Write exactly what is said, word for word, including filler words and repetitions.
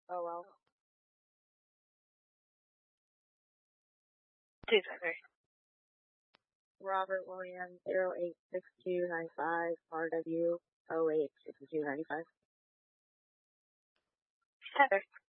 Oh well. Two seconds. Robert Williams, zero eight six two nine five, R W zero eight six two nine five. Heather.